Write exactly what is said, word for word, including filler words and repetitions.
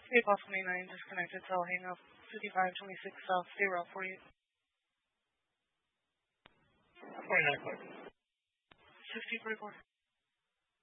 eight Ball twenty-nine disconnected, so I'll hang up fifty-five twenty-six South, stay route for you. twenty-nine, quick. sixty forty-four.